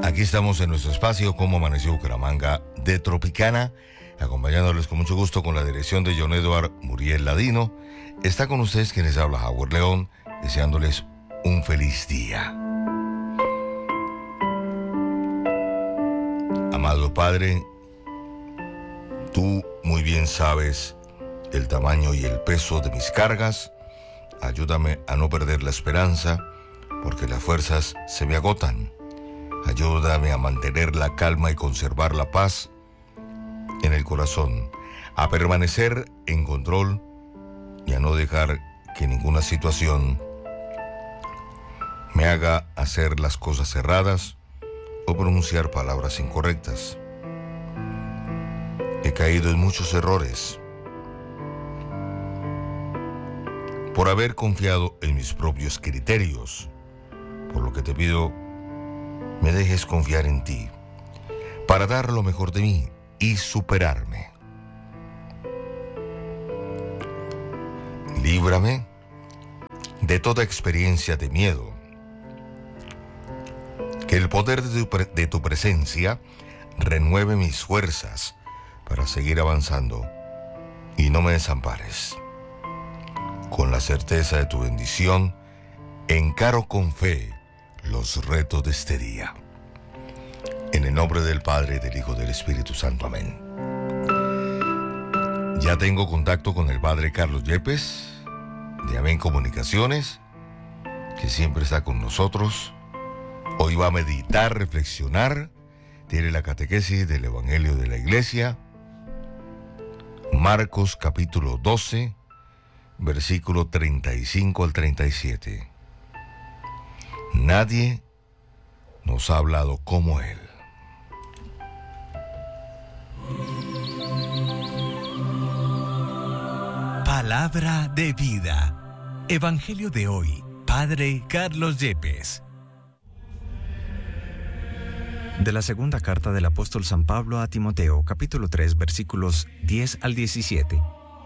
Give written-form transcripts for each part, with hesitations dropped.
Aquí estamos en nuestro espacio Cómo Amaneció Bucaramanga de Tropicana, acompañándoles con mucho gusto con la dirección de John Edward Muriel Ladino. Está con ustedes quienes habla Howard León, deseándoles un feliz día. Amado Padre, tú muy bien sabes el tamaño y el peso de mis cargas. Ayúdame a no perder la esperanza, porque las fuerzas se me agotan. Ayúdame a mantener la calma y conservar la paz en el corazón, a permanecer en control y a no dejar que ninguna situación me haga hacer las cosas erradas o pronunciar palabras incorrectas. He caído en muchos errores por haber confiado en mis propios criterios, por lo que te pido me dejes confiar en ti para dar lo mejor de mí y superarme. Líbrame de toda experiencia de miedo. Que el poder de tu presencia renueve mis fuerzas para seguir avanzando y no me desampares. Con la certeza de tu bendición, encaro con fe los retos de este día. En el nombre del Padre, del Hijo y del Espíritu Santo. Amén. Ya tengo contacto con el Padre Carlos Yepes, de Amén Comunicaciones, que siempre está con nosotros. Hoy va a meditar, reflexionar, tiene la catequesis del Evangelio de la Iglesia, Marcos capítulo 12, versículo 35 al 37. Nadie nos ha hablado como Él. Palabra de vida. Evangelio de hoy. Padre Carlos Yepes. De la segunda carta del apóstol San Pablo a Timoteo, capítulo 3, versículos 10 al 17.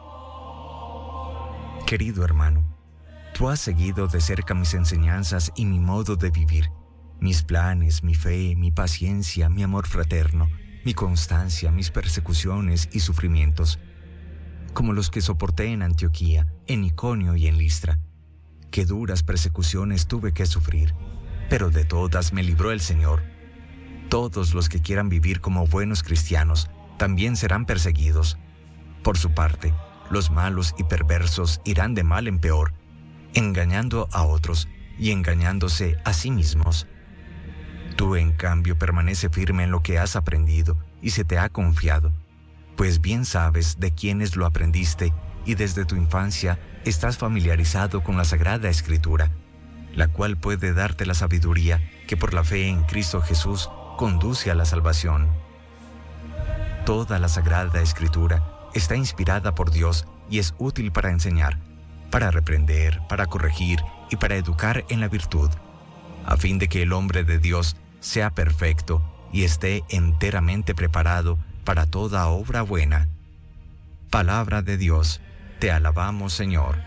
Querido hermano, tú has seguido de cerca mis enseñanzas y mi modo de vivir, mis planes, mi fe, mi paciencia, mi amor fraterno, mi constancia, mis persecuciones y sufrimientos, como los que soporté en Antioquía, en Iconio y en Listra. Qué duras persecuciones tuve que sufrir, pero de todas me libró el Señor. Todos los que quieran vivir como buenos cristianos también serán perseguidos. Por su parte, los malos y perversos irán de mal en peor, engañando a otros y engañándose a sí mismos. Tú, en cambio, permanece firme en lo que has aprendido y se te ha confiado, pues bien sabes de quiénes lo aprendiste y desde tu infancia estás familiarizado con la Sagrada Escritura, la cual puede darte la sabiduría que por la fe en Cristo Jesús conduce a la salvación. Toda la Sagrada Escritura está inspirada por Dios y es útil para enseñar, para reprender, para corregir y para educar en la virtud, a fin de que el hombre de Dios sea perfecto y esté enteramente preparado para toda obra buena. Palabra de Dios, te alabamos, Señor.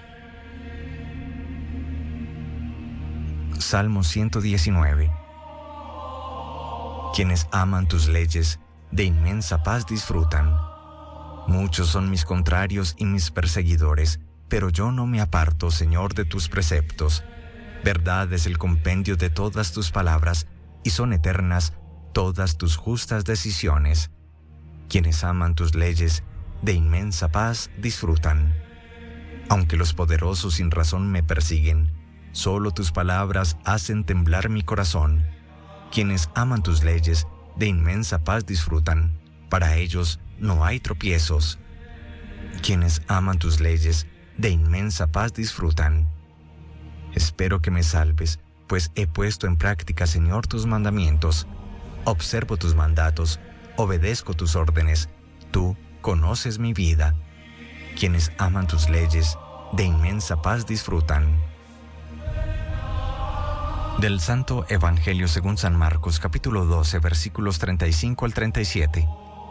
Salmo 119. Quienes aman tus leyes, de inmensa paz disfrutan. Muchos son mis contrarios y mis perseguidores, pero yo no me aparto, Señor, de tus preceptos. Verdad es el compendio de todas tus palabras, y son eternas todas tus justas decisiones. Quienes aman tus leyes, de inmensa paz disfrutan. Aunque los poderosos sin razón me persiguen, solo tus palabras hacen temblar mi corazón. Quienes aman tus leyes, de inmensa paz disfrutan. Para ellos no hay tropiezos. Quienes aman tus leyes, de inmensa paz disfrutan. Espero que me salves, pues he puesto en práctica, Señor, tus mandamientos. Observo tus mandatos, obedezco tus órdenes. Tú conoces mi vida. Quienes aman tus leyes, de inmensa paz disfrutan. Del Santo Evangelio según San Marcos, capítulo 12, versículos 35 al 37.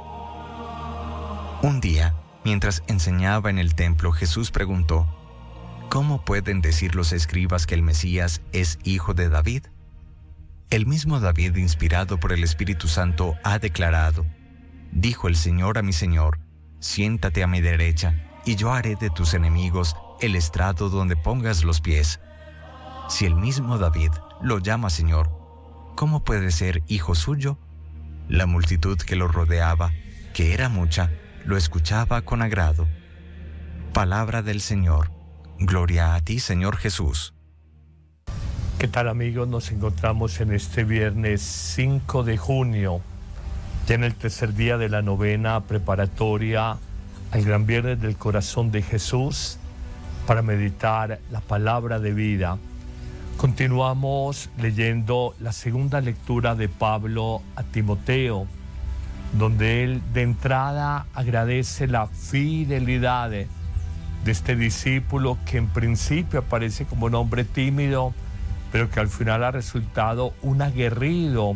Un día, mientras enseñaba en el templo, Jesús preguntó: ¿Cómo pueden decir los escribas que el Mesías es hijo de David? El mismo David, inspirado por el Espíritu Santo, ha declarado: dijo el Señor a mi Señor, siéntate a mi derecha, y yo haré de tus enemigos el estrado donde pongas los pies. Si el mismo David lo llama Señor, ¿cómo puede ser hijo suyo? La multitud que lo rodeaba, que era mucha, lo escuchaba con agrado. Palabra del Señor. Gloria a ti, Señor Jesús. ¿Qué tal, amigos? Nos encontramos en este viernes 5 de junio, ya en el tercer día de la novena preparatoria al Gran Viernes del Corazón de Jesús, para meditar la palabra de vida. Continuamos leyendo la segunda lectura de Pablo a Timoteo, donde él de entrada agradece la fidelidad de este discípulo que en principio aparece como un hombre tímido, pero que al final ha resultado un aguerrido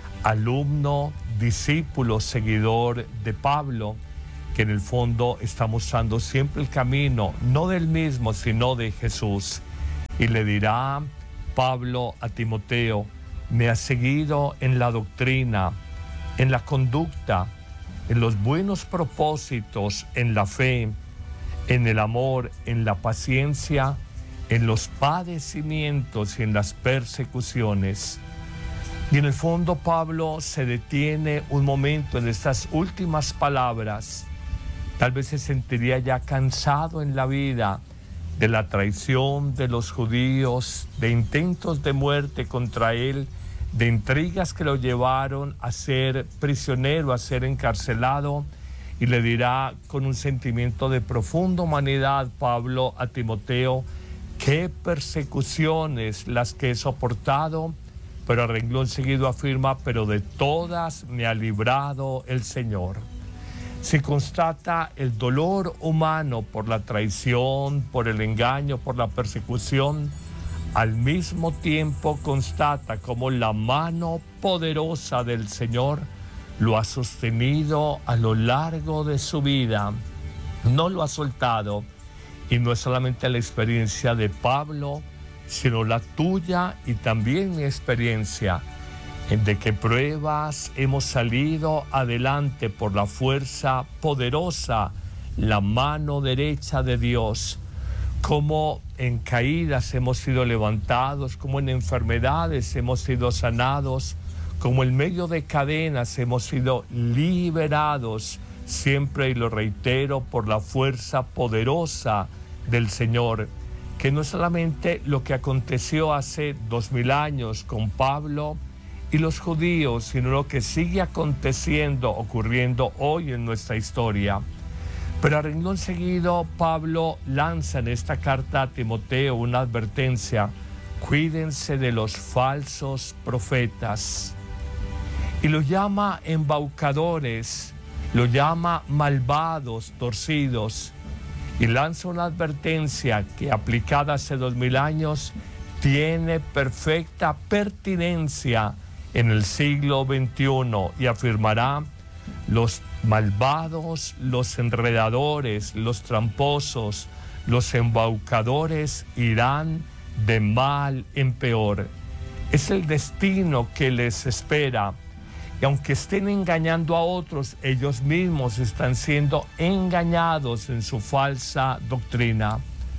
alumno, discípulo, seguidor de Pablo, que en el fondo está mostrando siempre el camino, no del mismo, sino de Jesús. Y le dirá Pablo a Timoteo: me has seguido en la doctrina, en la conducta, en los buenos propósitos, en la fe, en el amor, en la paciencia, en los padecimientos y en las persecuciones. Y en el fondo Pablo se detiene un momento en estas últimas palabras. Tal vez se sentiría ya cansado en la vida de la traición de los judíos, de intentos de muerte contra él, de intrigas que lo llevaron a ser prisionero, a ser encarcelado. Y le dirá con un sentimiento de profunda humanidad Pablo a Timoteo: qué persecuciones las que he soportado, pero a renglón seguido afirma: pero de todas me ha librado el Señor. Se constata el dolor humano por la traición, por el engaño, por la persecución. Al mismo tiempo constata cómo la mano poderosa del Señor lo ha sostenido a lo largo de su vida. No lo ha soltado. Y no es solamente la experiencia de Pablo, sino la tuya y también mi experiencia, de que pruebas hemos salido adelante por la fuerza poderosa, la mano derecha de Dios. Como en caídas hemos sido levantados, como en enfermedades hemos sido sanados, como en medio de cadenas hemos sido liberados, siempre, y lo reitero, por la fuerza poderosa del Señor, que no es solamente lo que aconteció hace 2000 años con Pablo y los judíos, sino lo que sigue aconteciendo, ocurriendo hoy en nuestra historia. Pero a renglón seguido, Pablo lanza en esta carta a Timoteo una advertencia: cuídense de los falsos profetas. Y los llama embaucadores, los llama malvados, torcidos. Y lanza una advertencia que, aplicada hace 2000 años, tiene perfecta pertinencia en el siglo XXI, y afirmará: los malvados, los enredadores, los tramposos, los embaucadores irán de mal en peor. Es el destino que les espera. Y aunque estén engañando a otros, ellos mismos están siendo engañados en su falsa doctrina.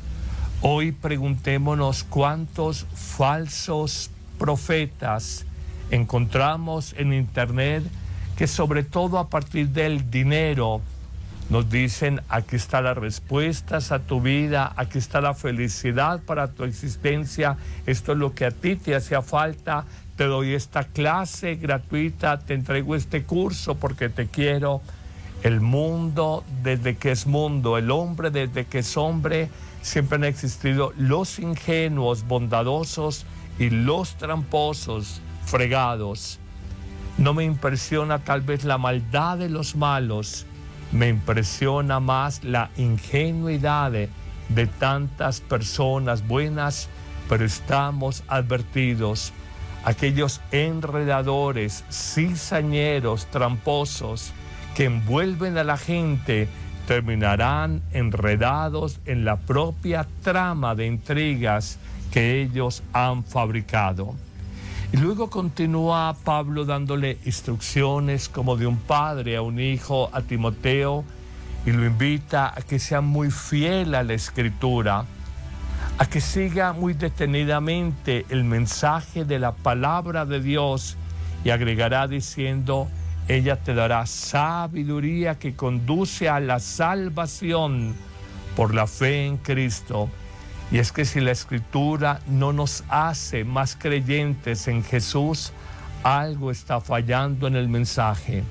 Hoy preguntémonos cuántos falsos profetas encontramos en internet, que sobre todo a partir del dinero nos dicen: aquí están las respuestas a tu vida, aquí está la felicidad para tu existencia, esto es lo que a ti te hacía falta, te doy esta clase gratuita, te entrego este curso porque te quiero. El mundo desde que es mundo, el hombre desde que es hombre, siempre han existido los ingenuos, bondadosos, y los tramposos, fregados. No me impresiona tal vez la maldad de los malos, me impresiona más la ingenuidad de tantas personas buenas, pero estamos advertidos: aquellos enredadores, cizañeros, tramposos que envuelven a la gente terminarán enredados en la propia trama de intrigas que ellos han fabricado. Y luego continúa Pablo dándole instrucciones como de un padre a un hijo, a Timoteo, y lo invita a que sea muy fiel a la Escritura, a que siga muy detenidamente el mensaje de la palabra de Dios, y agregará diciendo: ella te dará sabiduría que conduce a la salvación por la fe en Cristo. Y es que si la Escritura no nos hace más creyentes en Jesús, algo está fallando en el mensaje.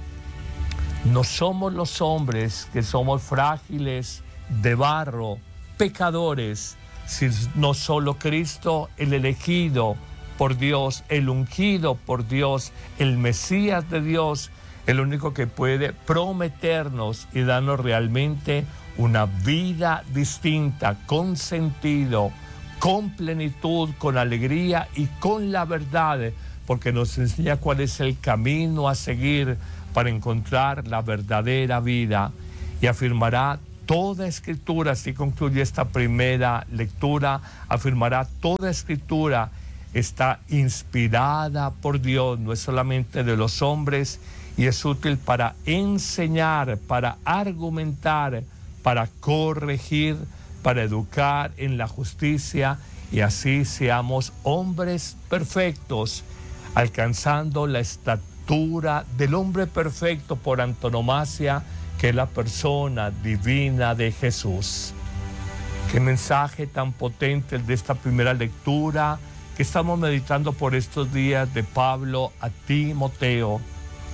No somos los hombres que somos frágiles, de barro, pecadores, sino solo Cristo, el elegido por Dios, el ungido por Dios, el Mesías de Dios, el único que puede prometernos y darnos realmente una vida distinta, con sentido, con plenitud, con alegría y con la verdad, porque nos enseña cuál es el camino a seguir para encontrar la verdadera vida. Y afirmará toda Escritura, así concluye esta primera lectura, afirmará toda Escritura está inspirada por Dios, no es solamente de los hombres, y es útil para enseñar, para argumentar, para corregir, para educar en la justicia, y así seamos hombres perfectos, alcanzando la estatura del hombre perfecto por antonomasia, que es la persona divina de Jesús. Qué mensaje tan potente el de esta primera lectura que estamos meditando por estos días de Pablo a Timoteo.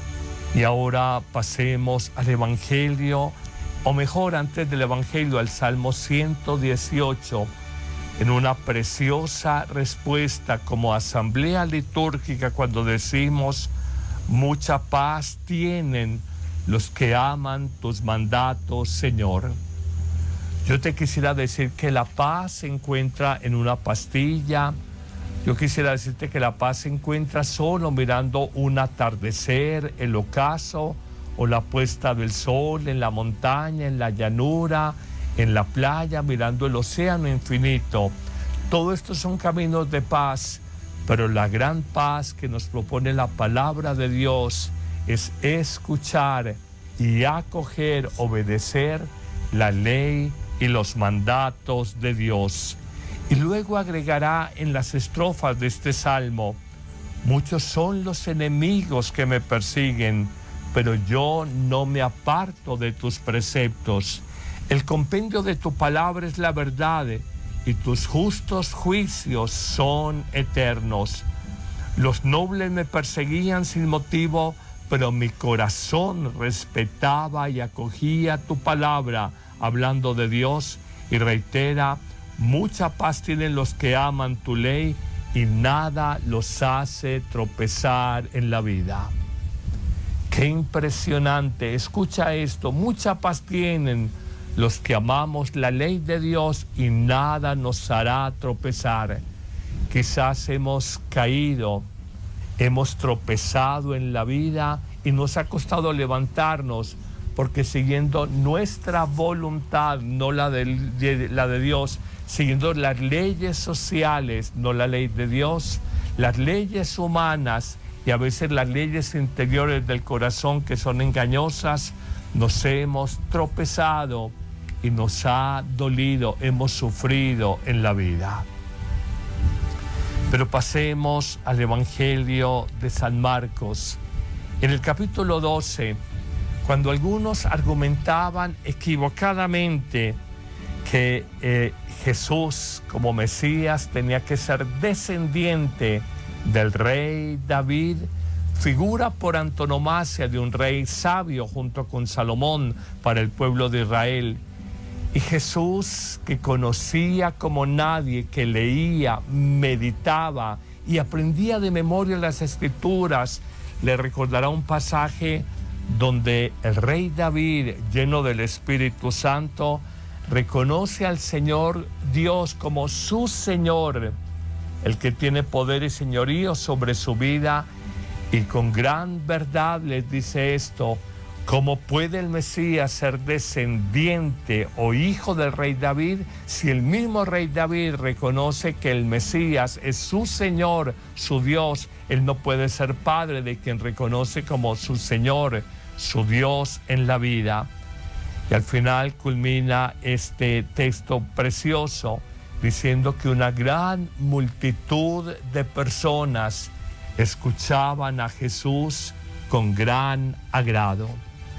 Y ahora pasemos al Evangelio, o mejor, antes del Evangelio, al Salmo 118, en una preciosa respuesta como asamblea litúrgica cuando decimos: mucha paz tienen los que aman tus mandatos, Señor. Yo te quisiera decir que la paz se encuentra en una pastilla. Yo quisiera decirte que la paz se encuentra solo mirando un atardecer, el ocaso o la puesta del sol en la montaña, en la llanura, en la playa, mirando el océano infinito. Todo esto son caminos de paz, pero la gran paz que nos propone la palabra de Dios es escuchar y acoger, obedecer la ley y los mandatos de Dios. Y luego agregará en las estrofas de este salmo: muchos son los enemigos que me persiguen, pero yo no me aparto de tus preceptos. El compendio de tu palabra es la verdad, y tus justos juicios son eternos. Los nobles me perseguían sin motivo, pero mi corazón respetaba y acogía tu palabra, hablando de Dios, y reitera: mucha paz tienen los que aman tu ley, y nada los hace tropezar en la vida. Qué impresionante, escucha esto: mucha paz tienen los que amamos la ley de Dios, y nada nos hará tropezar. Quizás hemos caído, hemos tropezado en la vida y nos ha costado levantarnos, porque siguiendo nuestra voluntad, no la de Dios, siguiendo las leyes sociales, no la ley de Dios, las leyes humanas y a veces las leyes interiores del corazón que son engañosas, nos hemos tropezado y nos ha dolido, hemos sufrido en la vida. Pero pasemos al Evangelio de San Marcos. En el capítulo 12, cuando algunos argumentaban equivocadamente que Jesús como Mesías tenía que ser descendiente del rey David, figura por antonomasia de un rey sabio junto con Salomón para el pueblo de Israel. Y Jesús, que conocía como nadie, que leía, meditaba y aprendía de memoria las Escrituras, le recordará un pasaje donde el rey David, lleno del Espíritu Santo, reconoce al Señor Dios como su Señor, el que tiene poder y señorío sobre su vida, y con gran verdad les dice esto: ¿Cómo puede el Mesías ser descendiente o hijo del rey David si el mismo rey David reconoce que el Mesías es su Señor, su Dios? Él no puede ser padre de quien reconoce como su Señor, su Dios en la vida. Y al final culmina este texto precioso diciendo que una gran multitud de personas escuchaban a Jesús con gran agrado.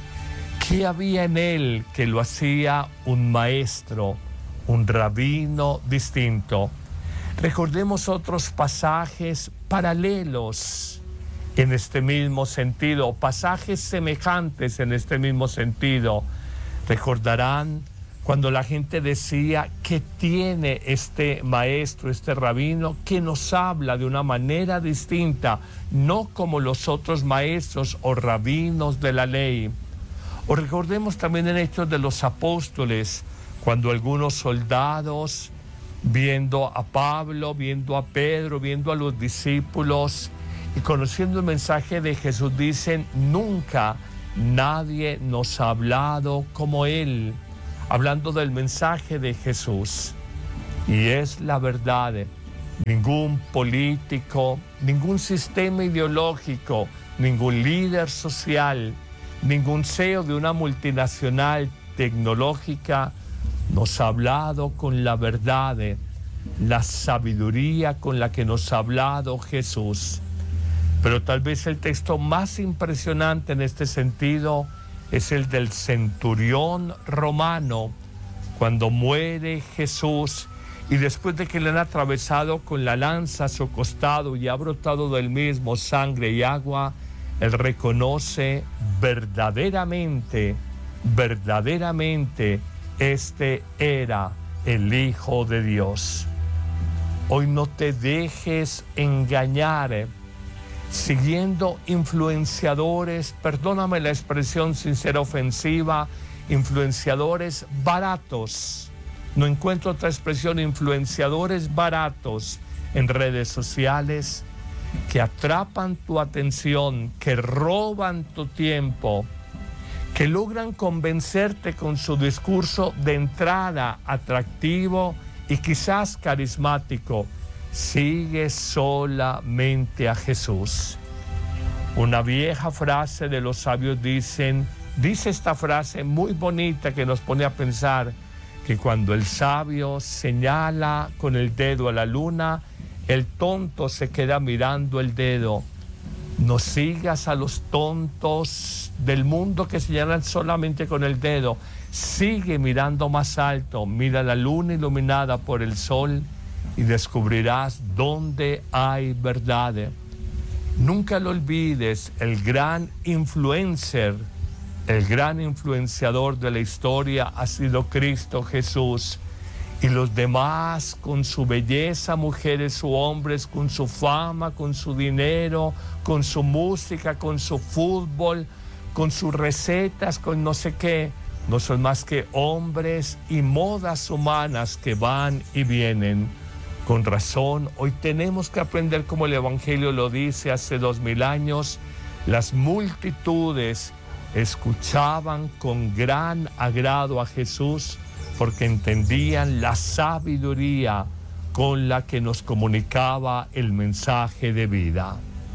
¿Qué había en él que lo hacía un maestro, un rabino distinto? Recordemos otros pasajes paralelos en este mismo sentido, pasajes semejantes en este mismo sentido. Recordarán cuando la gente decía que tiene este maestro, este rabino, que nos habla de una manera distinta, no como los otros maestros o rabinos de la ley. O recordemos también en Hechos de los Apóstoles, cuando algunos soldados, viendo a Pablo, viendo a Pedro, viendo a los discípulos y conociendo el mensaje de Jesús, dicen: nunca nadie nos ha hablado como él, hablando del mensaje de Jesús. Y es la verdad. Ningún político, ningún sistema ideológico, ningún líder social, ningún CEO de una multinacional tecnológica nos ha hablado con la verdad, la sabiduría con la que nos ha hablado Jesús. Pero tal vez el texto más impresionante en este sentido es el del centurión romano, cuando muere Jesús y después de que le han atravesado con la lanza su costado y ha brotado del mismo sangre y agua, él reconoce verdaderamente, este era el Hijo de Dios. Hoy no te dejes engañar siguiendo influenciadores, perdóname la expresión sin ser ofensiva, influenciadores baratos. No encuentro otra expresión, influenciadores baratos en redes sociales que atrapan tu atención, que roban tu tiempo, que logran convencerte con su discurso de entrada atractivo y quizás carismático. Sigue solamente a Jesús. Una vieja frase de los sabios dice esta frase muy bonita que nos pone a pensar que cuando el sabio señala con el dedo a la luna, el tonto se queda mirando el dedo. No sigas a los tontos del mundo que señalan solamente con el dedo. Sigue mirando más alto, mira la luna iluminada por el sol y descubrirás dónde hay verdad. Nunca lo olvides, el gran influencer, el gran influenciador de la historia ha sido Cristo Jesús. Y los demás, con su belleza, mujeres u hombres, con su fama, con su dinero, con su música, con su fútbol, con sus recetas, con no sé qué, no son más que hombres y modas humanas que van y vienen. Con razón, hoy tenemos que aprender, como el Evangelio lo dice hace 2000 años, las multitudes escuchaban con gran agrado a Jesús porque entendían la sabiduría con la que nos comunicaba el mensaje de vida.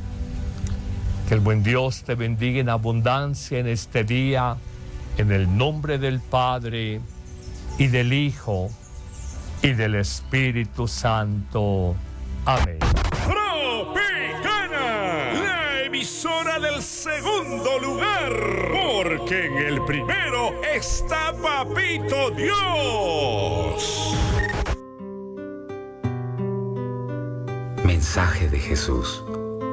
Que el buen Dios te bendiga en abundancia en este día, en el nombre del Padre, y del Hijo, y del Espíritu Santo. Amén. Tropicana, la emisora del segundo lugar, porque en el primero está Papito Dios. Mensaje de Jesús.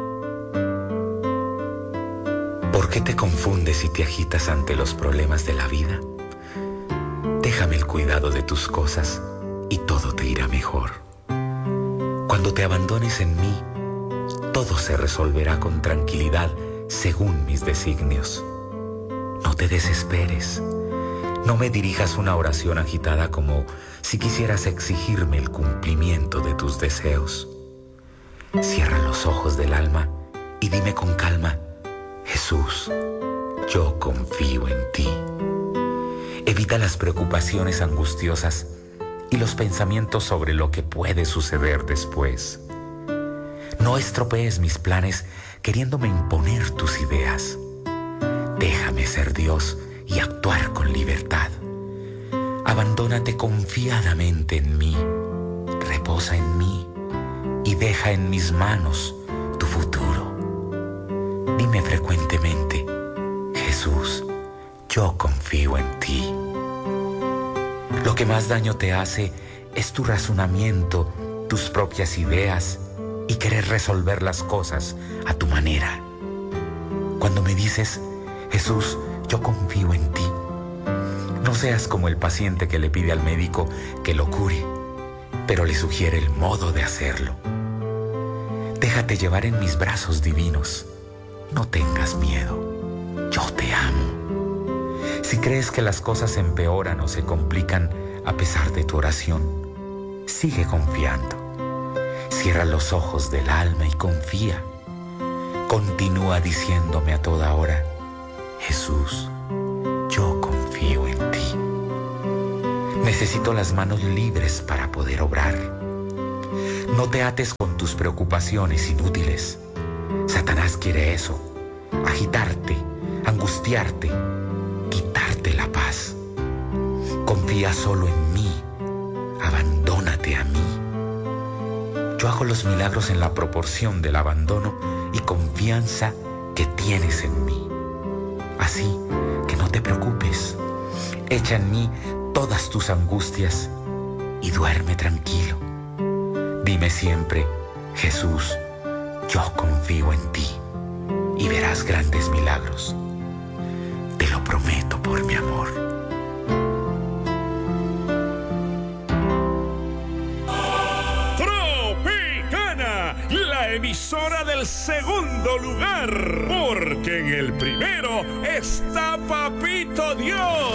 ¿Por qué te confundes y te agitas ante los problemas de la vida? Déjame el cuidado de tus cosas y todo te irá mejor. Cuando te abandones en mí, todo se resolverá con tranquilidad según mis designios. No te desesperes. No me dirijas una oración agitada como si quisieras exigirme el cumplimiento de tus deseos. Cierra los ojos del alma y dime con calma: Jesús, yo confío en ti. Evita las preocupaciones angustiosas y los pensamientos sobre lo que puede suceder después. No estropees mis planes queriéndome imponer tus ideas. Déjame ser Dios y actuar con libertad. Abandónate confiadamente en mí, reposa en mí y deja en mis manos tu futuro. Dime frecuentemente, Jesús, yo confío en ti. Lo que más daño te hace es tu razonamiento, tus propias ideas y querer resolver las cosas a tu manera. Cuando me dices, Jesús, yo confío en ti, no seas como el paciente que le pide al médico que lo cure, pero le sugiere el modo de hacerlo. Déjate llevar en mis brazos divinos. No tengas miedo. Yo te amo. Si crees que las cosas empeoran o se complican a pesar de tu oración, sigue confiando. Cierra los ojos del alma y confía. Continúa diciéndome a toda hora, Jesús, yo confío en ti. Necesito las manos libres para poder obrar. No te ates con tus preocupaciones inútiles. Satanás quiere eso, agitarte, angustiarte, quitarte la paz. Confía solo en mí, abandónate a mí. Yo hago los milagros en la proporción del abandono y confianza que tienes en mí. Así que no te preocupes, echa en mí todas tus angustias y duerme tranquilo. Dime siempre, Jesús, yo confío en ti y verás grandes milagros. Te lo prometo por mi amor. Tropicana, la emisora del segundo lugar, porque en el primero está Papito Dios.